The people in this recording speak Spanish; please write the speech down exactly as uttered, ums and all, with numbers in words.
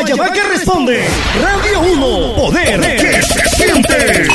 Guayabaca responde. Radio uno, poder que se siente.